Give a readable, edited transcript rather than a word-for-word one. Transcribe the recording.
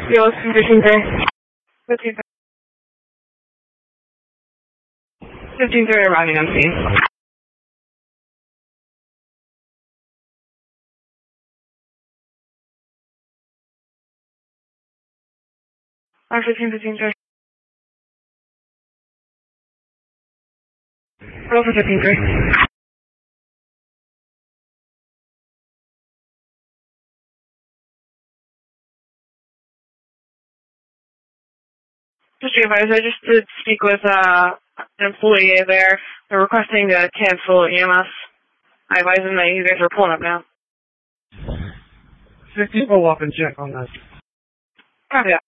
Yo, 15-3. 15-3 arriving on scene. I'm 15-3. Go for 15-3. Just advise, I just did speak with an employee there. They're requesting to cancel EMS. I advise them that you guys are pulling up now. 15 will walk and check on that. Copy that.